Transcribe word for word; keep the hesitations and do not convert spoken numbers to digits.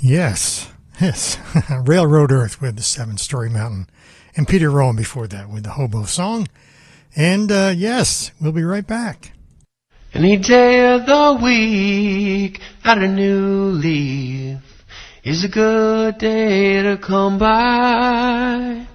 Yes, yes. Railroad Earth with the Seven Story Mountain. And Peter Rowan before that with the Hobo Song. And uh, yes, we'll be right back. Any day of the week, at a new leaf, is a good day to come by.